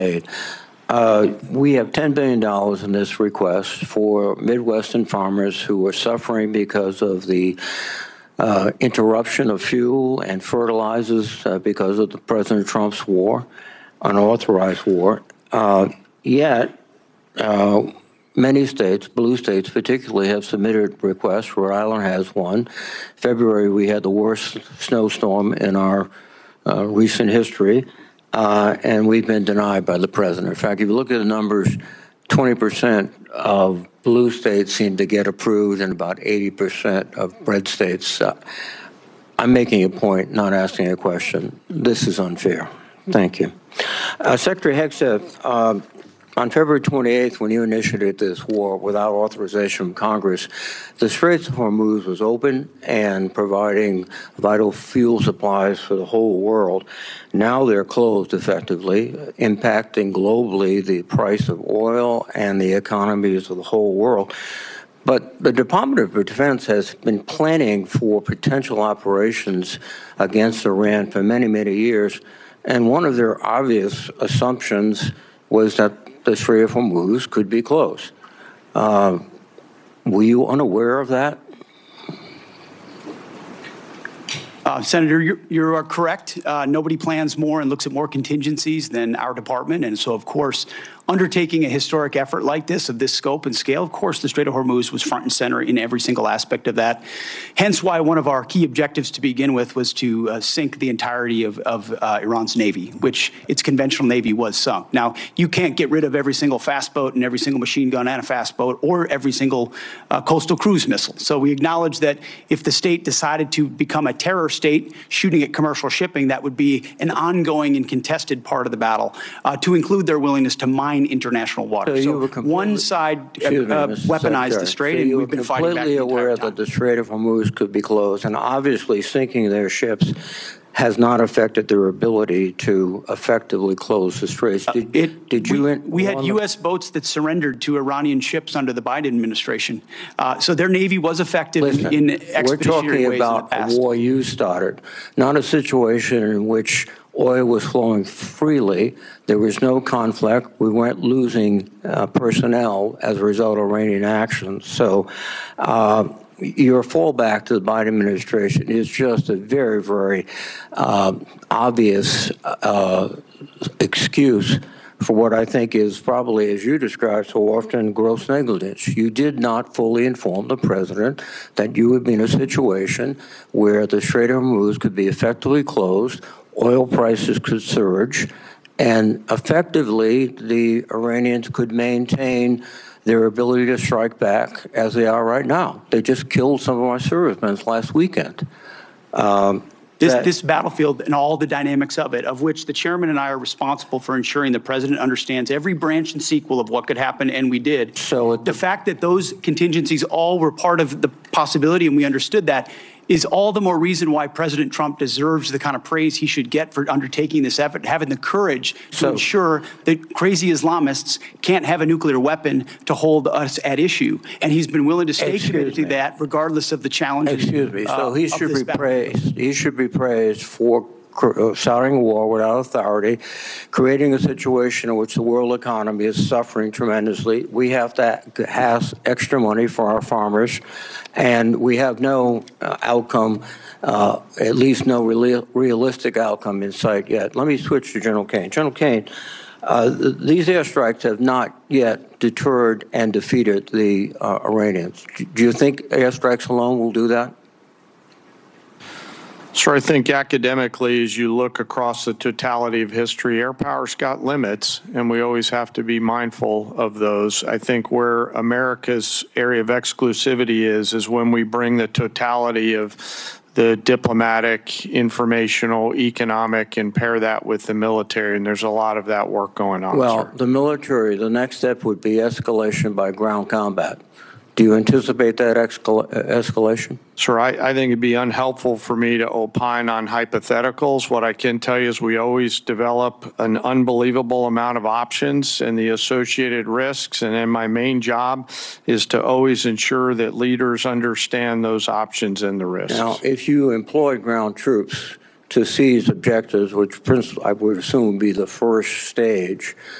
aid. We have $10 billion in this request for Midwestern farmers who are suffering because of the interruption of fuel and fertilizers because of the President Trump's war, unauthorized war. Yet, many states, blue states particularly, have submitted requests. Rhode Island has one. February, we had the worst snowstorm in our recent history, and we've been denied by the president. In fact, if you look at the numbers, 20% of blue states seem to get approved, and about 80% of red states. I'm making a point, not asking a question. This is unfair. Thank you. Secretary Hegseth, on February 28th, when you initiated this war without authorization from Congress, the Straits of Hormuz was open and providing vital fuel supplies for the whole world. Now they're closed effectively, impacting globally the price of oil and the economies of the whole world. But the Department of Defense has been planning for potential operations against Iran for many, many years. And one of their obvious assumptions was that the Strait of Hormuz could be closed. Were you unaware of that? Senator, you are correct. Nobody plans more and looks at more contingencies than our department. And so, of course, undertaking a historic effort like this, of this scope and scale, of course, the Strait of Hormuz was front and center in every single aspect of that. Hence why one of our key objectives to begin with was to sink the entirety of Iran's Navy, which its conventional Navy was sunk. Now, you can't get rid of every single fast boat and every single machine gun and a fast boat or every single coastal cruise missile. So we acknowledge that if the state decided to become a terror state shooting at commercial shipping, that would be an ongoing and contested part of the battle, to include their willingness to mine international waters. So one side weaponized the strait, and we've been fighting back the entire time. Completely aware that the Strait of Hormuz could be closed, and obviously sinking their ships has not affected their ability to effectively close the straits. We had U.S. boats that surrendered to Iranian ships under the Biden administration. So their Navy was effective in expeditionary ways in the past. We're talking about a war you started, not a situation in which oil was flowing freely. There was no conflict. We weren't losing personnel as a result of Iranian actions. So your fallback to the Biden administration is just a very, very obvious excuse for what I think is probably, as you described so often, gross negligence. You did not fully inform the president that you would be in a situation where the Strait of Hormuz could be effectively closed, oil prices could surge, and effectively the Iranians could maintain their ability to strike back as they are right now. They just killed some of our servicemen last weekend. This battlefield and all the dynamics of it, of which the chairman and I are responsible for ensuring the president understands every branch and sequel of what could happen, and we did. So the fact that those contingencies all were part of the possibility, and we understood that, is all the more reason why President Trump deserves the kind of praise he should get for undertaking this effort, having the courage to ensure that crazy Islamists can't have a nuclear weapon to hold us at issue. And he's been willing to stay committed to that regardless of the challenges. Excuse me. So he should be praised. He should be praised for starting a war without authority, creating a situation in which the world economy is suffering tremendously. We have to have extra money for our farmers, and we have no outcome, at least no realistic outcome in sight yet. Let me switch to General Kane. General Kane, these airstrikes have not yet deterred and defeated the Iranians. Do you think airstrikes alone will do that? So I think academically, as you look across the totality of history, air power's got limits, and we always have to be mindful of those. I think where America's area of exclusivity is when we bring the totality of the diplomatic, informational, economic, and pair that with the military, and there's a lot of that work going on. Well, the military, the next step would be escalation by ground combat. Do you anticipate that escalation? Sir, I think it'd be unhelpful for me to opine on hypotheticals. What I can tell you is we always develop an unbelievable amount of options and the associated risks. And then my main job is to always ensure that leaders understand those options and the risks. Now, if you employ ground troops, to seize objectives, which I would assume would be the first stage,